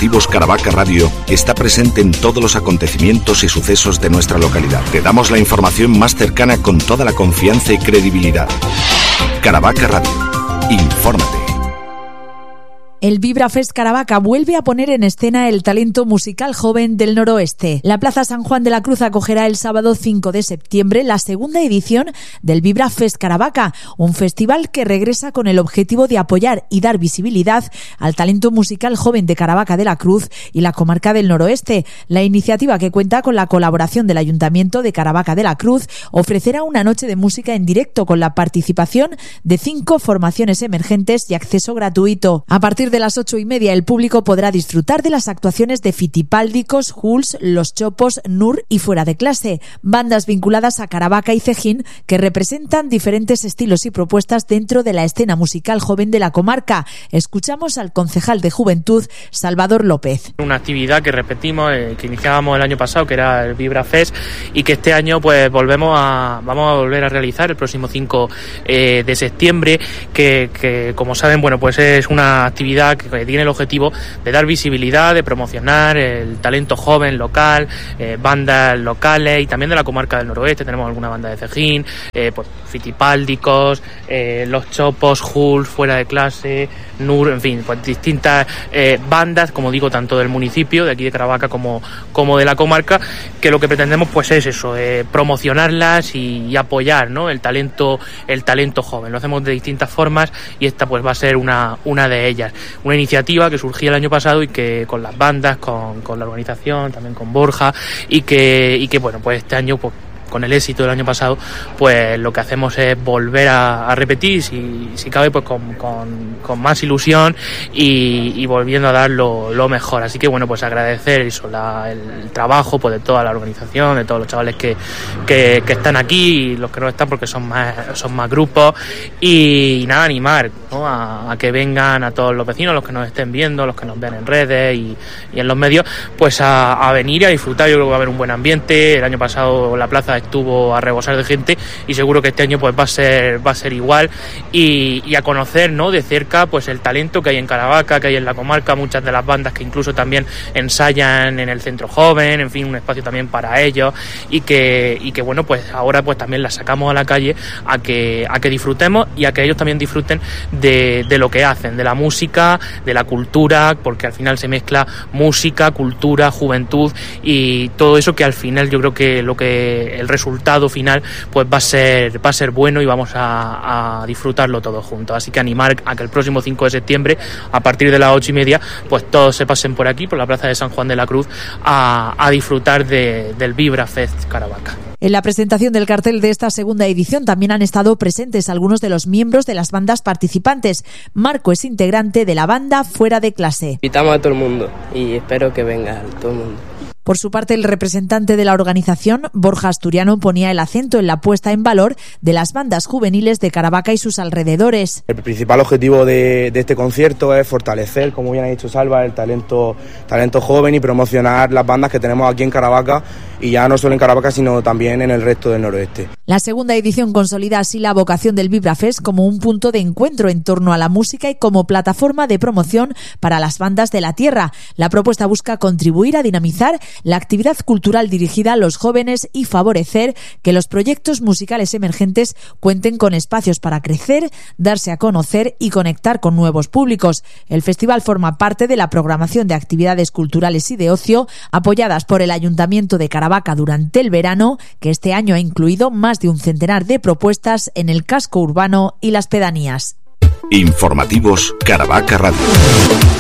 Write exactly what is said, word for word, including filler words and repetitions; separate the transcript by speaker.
Speaker 1: Informativos Caravaca Radio está presente en todos los acontecimientos y sucesos de nuestra localidad. Te damos la información más cercana con toda la confianza y credibilidad. Caravaca Radio. Infórmate.
Speaker 2: El VibraFest Caravaca vuelve a poner en escena el talento musical joven del noroeste. La Plaza San Juan de la Cruz acogerá el sábado cinco de septiembre la segunda edición del VibraFest Caravaca, un festival que regresa con el objetivo de apoyar y dar visibilidad al talento musical joven de Caravaca de la Cruz y la comarca del noroeste. La iniciativa, que cuenta con la colaboración del Ayuntamiento de Caravaca de la Cruz, ofrecerá una noche de música en directo con la participación de cinco formaciones emergentes y acceso gratuito. A partir de las ocho y media el público podrá disfrutar de las actuaciones de Fitipáldicos, Huls, Los Chopos, Nur y Fuera de Clase, bandas vinculadas a Caravaca y Cejín que representan diferentes estilos y propuestas dentro de la escena musical joven de la comarca. Escuchamos al concejal de Juventud, Salvador López.
Speaker 3: Una actividad que repetimos, eh, que iniciábamos el año pasado, que era el VibraFest, y que este año pues volvemos a vamos a volver a realizar el próximo cinco eh, de septiembre, que, que como saben, bueno, pues es una actividad que tiene el objetivo de dar visibilidad, de promocionar el talento joven local, eh, bandas locales y también de la comarca del noroeste. Tenemos alguna banda de Cejín, eh, pues Fitipáldicos, eh, Los Chopos, Huls, Fuera de Clase, Nur, en fin, pues distintas eh, bandas, como digo, tanto del municipio, de aquí de Caravaca, como, como de la comarca, que lo que pretendemos pues es eso, eh, promocionarlas y, y apoyar, ¿no?, el talento, el talento joven. Lo hacemos de distintas formas y esta pues va a ser una, una de ellas. Una iniciativa que surgía el año pasado y que con las bandas, con, con la organización, también con Borja, y que, y que bueno, pues este año pues con el éxito del año pasado, pues lo que hacemos es volver a, a repetir, si, si cabe, pues con, con, con más ilusión y, y volviendo a dar lo, lo mejor. Así que bueno, pues agradecer eso, la, el trabajo pues de toda la organización, de todos los chavales que, que, que están aquí y los que no están porque son más, son más grupos, y, y nada, animar, ¿no?, a, a que vengan a todos los vecinos, los que nos estén viendo, los que nos vean en redes y, y en los medios, pues a, a venir y a disfrutar. Yo creo que va a haber un buen ambiente. El año pasado la plaza estuvo a rebosar de gente y seguro que este año pues va a ser va a ser igual, y, y a conocer, ¿no?, de cerca pues el talento que hay en Caravaca, que hay en la comarca, muchas de las bandas que incluso también ensayan en el centro joven, en fin, un espacio también para ellos, y que y que bueno, pues ahora pues también las sacamos a la calle a que a que disfrutemos y a que ellos también disfruten de, de lo que hacen, de la música, de la cultura, porque al final se mezcla música, cultura, juventud y todo eso, que al final yo creo que lo que el resultado final pues va a ser va a ser bueno y vamos a, a disfrutarlo todos juntos. Así que animar a que el próximo cinco de septiembre, a partir de las ocho y media, pues todos se pasen por aquí, por la plaza de San Juan de la Cruz, a, a disfrutar de, del VibraFest Caravaca.
Speaker 2: En la presentación del cartel de esta segunda edición también han estado presentes algunos de los miembros de las bandas participantes. Marco es integrante de la banda Fuera de Clase.
Speaker 4: Invitamos a todo el mundo y espero que venga todo el mundo.
Speaker 2: Por su parte, el representante de la organización, Borja Asturiano, ponía el acento en la puesta en valor de las bandas juveniles de Caravaca y sus alrededores.
Speaker 5: El principal objetivo de, de este concierto es fortalecer, como bien ha dicho Salva, el talento, talento joven y promocionar las bandas que tenemos aquí en Caravaca, y ya no solo en Caravaca, sino también en el resto del noroeste.
Speaker 2: La segunda edición consolida así la vocación del VibraFest como un punto de encuentro en torno a la música y como plataforma de promoción para las bandas de la tierra. La propuesta busca contribuir a dinamizar la actividad cultural dirigida a los jóvenes y favorecer que los proyectos musicales emergentes cuenten con espacios para crecer, darse a conocer y conectar con nuevos públicos. El festival forma parte de la programación de actividades culturales y de ocio apoyadas por el Ayuntamiento de Caravaca durante el verano, que este año ha incluido más de un centenar de propuestas en el casco urbano y las pedanías.
Speaker 1: Informativos Caravaca Radio.